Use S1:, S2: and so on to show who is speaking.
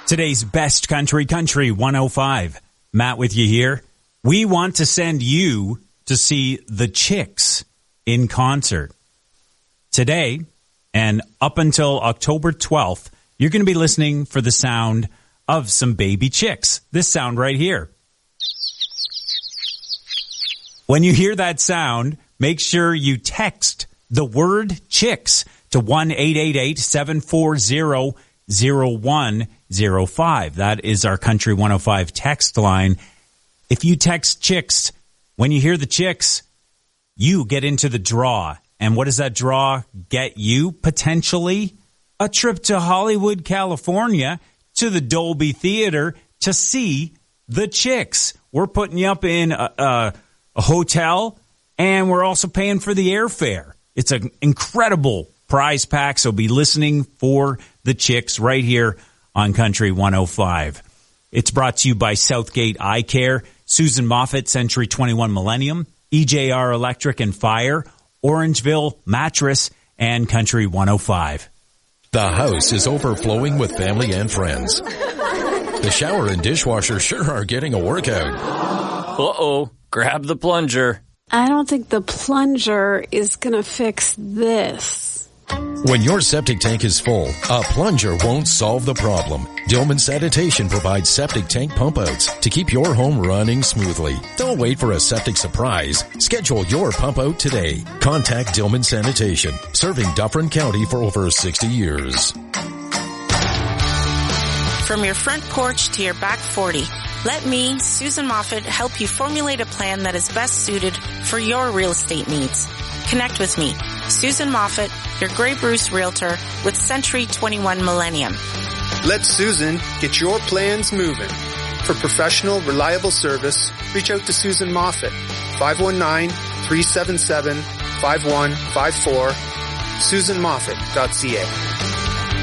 S1: Today's best country 105. Matt with you here. We want to send you to see the Chicks in concert. Today and up until October 12th, you're going to be listening for the sound of some baby chicks. This sound right here. When you hear that sound, make sure you text the word chicks to 1-888-740-0105. That is our Country 105 text line. If you text chicks, when you hear the chicks, you get into the draw. And what does that draw get you? Potentially a trip to Hollywood, California, to the Dolby Theater to see the Chicks. We're putting you up in a hotel, and we're also paying for the airfare. It's an incredible prize pack, so be listening for the Chicks right here on Country 105. It's brought to you by Southgate Eye Care, Susan Moffat, Century 21 Millennium, EJR Electric and Fire, Orangeville Mattress, and Country 105.
S2: The house is overflowing with family and friends. The shower and dishwasher sure are getting a workout.
S3: Uh-oh, grab the plunger.
S4: I don't think the plunger is going to fix this.
S2: When your septic tank is full, a plunger won't solve the problem. Dillman Sanitation provides septic tank pump outs to keep your home running smoothly. Don't wait for a septic surprise. Schedule your pump out today. Contact Dillman Sanitation, serving Dufferin County for over 60 years.
S5: From your front porch to your back 40, let me, Susan Moffat, help you formulate a plan that is best suited for your real estate needs. Connect with me, Susan Moffat, your Grey Bruce Realtor with Century 21 Millennium.
S6: Let Susan get your plans moving. For professional, reliable service, reach out to Susan Moffat, 519-377-5154, susanmoffat.ca.